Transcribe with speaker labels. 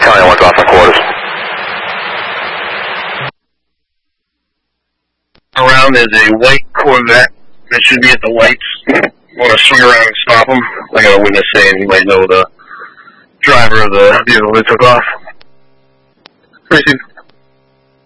Speaker 1: County 1 off and quarters.
Speaker 2: Around is a white Corvette that should be at the lights. Want to swing around and stop him. I got a witness saying he might know the driver of the vehicle that took off. Received.